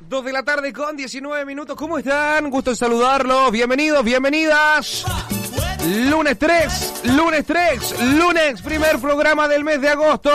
2 de la tarde con 19 minutos. ¿Cómo están? Gusto en saludarlos. Bienvenidos, bienvenidas. Lunes 3, primer programa del mes de agosto.